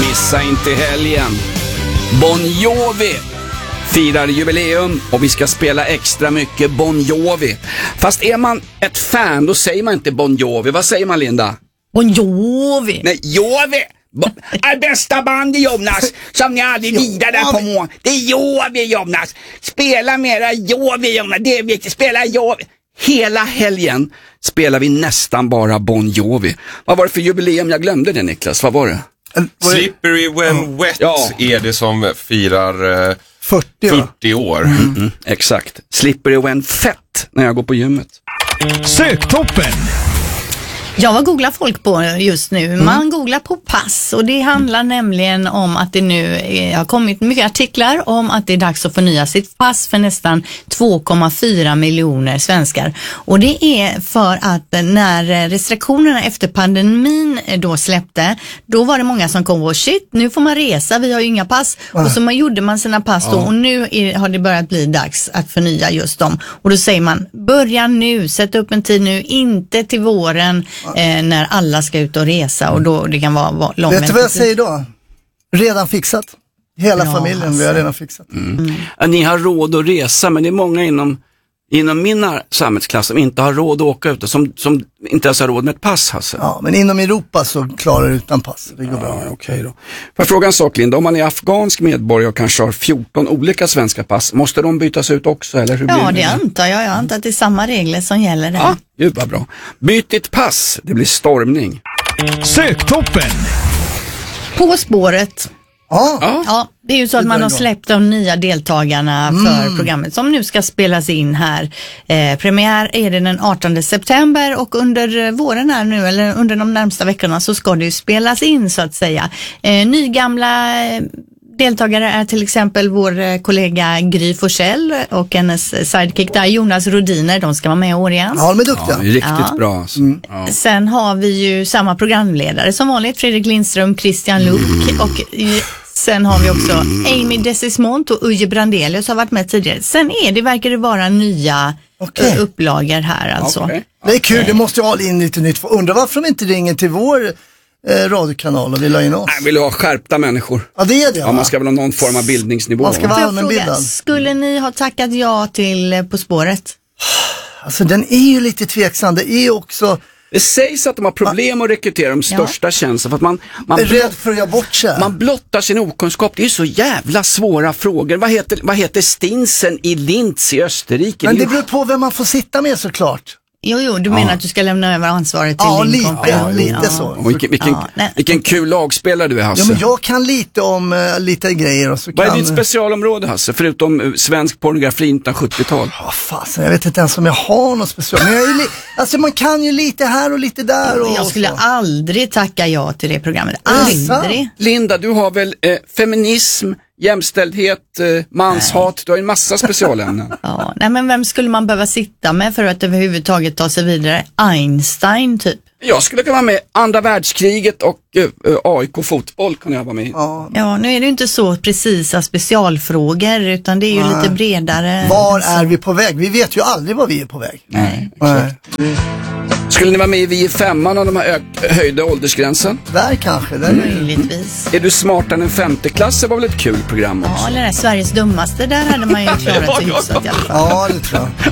Missa inte helgen. Bon Jovi firar jubileum och vi ska spela extra mycket Bon Jovi. Fast är man ett fan, då säger man inte Bon Jovi. Vad säger man, Linda? Bon Jovi. Nej, Jovi. Bästa band, Jonas, som ni aldrig vidare där på mån. Det är Jovi, Jonas. Spela mera Jovi, Jonas. Det är viktigt. Spela Jovi. Hela helgen spelar vi nästan bara Bon Jovi. Vad var det för jubileum? Jag glömde det, Niklas. Vad var det? Slippery When Wet är det som firar 40 år. Exakt. Slippery When Fett när jag går på gymmet. Söktoppen. Ja, vad googlar folk på just nu? Man googlar på pass och det handlar nämligen om att det nu har kommit mycket artiklar om att det är dags att förnya sitt pass för nästan 2,4 miljoner svenskar. Och det är för att när restriktionerna efter pandemin då släppte, då var det många som kom och shit, nu får man resa, vi har ju inga pass. Och så gjorde man sina pass då och nu har det börjat bli dags att förnya just dem. Och då säger man, börja nu, sätt upp en tid nu, inte till våren när alla ska ut och resa och då det kan vara lång. Vet du vad jag säger då? Redan fixat. Hela familjen, vi har redan fixat. Ja, ni har råd att resa, men det är många inom mina samhällsklass som inte har råd att åka ut, som inte ens har råd med ett pass. Alltså. Ja, men inom Europa så klarar det utan pass. Det går bra. Okej då. Får jag fråga en sak, Linda? Om man är afghansk medborgare och kanske har 14 olika svenska pass, måste de bytas ut också? Eller hur blir det antar jag. Jag antar att det är samma regler som gäller där. Ja, gud vad bra. Byt ditt pass, det blir stormning. Söktoppen. På spåret. Ja, det är ju så att man har släppt de nya deltagarna för programmet som nu ska spelas in här. Premiär är det den 18 september och under våren här nu, eller under de närmsta veckorna, så ska det ju spelas in så att säga. Nygamla deltagare är till exempel vår kollega Gry Forssell och hennes sidekick där, Jonas Rodiner. De ska vara med i år igen. Ja, de är duktiga. Ja, riktigt bra. Alltså. Sen har vi ju samma programledare som vanligt, Fredrik Lindström, Christian Luuk och sen har vi också Amy Desismont och Uje Brandelius har varit med tidigare. Sen verkar det vara nya upplagor här alltså. Okay. Det är kul, det måste ju ha in lite nytt. Undrar varför de inte ringer till vår radiokanal och vill ha in oss. Jag vill ha skärpta människor. Ja, det är det. Ja, man ska väl ha någon form av bildningsnivå. Man ska vara allmänbildad. Skulle ni ha tackat ja till På spåret? Alltså den är ju lite tveksam. Det är också... Det sägs att de har problem att rekrytera de största tjänster för att man är rädd för att göra bort sig. Man blottar sin okunskap. Det är så jävla svåra frågor. Vad heter Stinsen i Linz i Österrike? Men det beror på vem man får sitta med såklart. Jo, du menar att du ska lämna över ansvaret till din kompis. Lite så. Och vilken kul lagspelare du är, Hasse. Ja, men jag kan lite om lite grejer. Och så vad är ditt specialområde, Hasse? Förutom svensk pornografi 1970-tal. Fasen, jag vet inte ens om jag har något special. Men jag är alltså man kan ju lite här och lite där. Och jag skulle aldrig tacka ja till det programmet. Aldrig. Linda, du har väl feminism, jämställdhet, manshat, du har en massa specialämnen. Nej, men vem skulle man behöva sitta med för att överhuvudtaget ta sig vidare? Einstein typ. Jag skulle kunna vara med andra världskriget och AIK fotboll kan jag vara med. Ja, nu är det inte så precisa specialfrågor utan det är ju lite bredare. Var är vi på väg? Vi vet ju aldrig var vi är på väg. Nej. Skulle ni vara med i Vi är femman om de har höjda åldersgränsen? Där kanske. Där möjligtvis. Är du smartare än en femteklass? Det var väl ett kul program också? Ja, eller Sveriges dummaste, där hade man ju klarat sig hyfsat i alla fall. Ja, det tror jag.